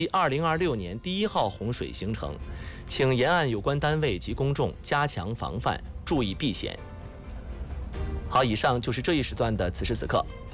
2026年第1号洪水形成，请沿岸有关单位及公众加强防范，注意避险。好，以上就是这一时段的此时此刻。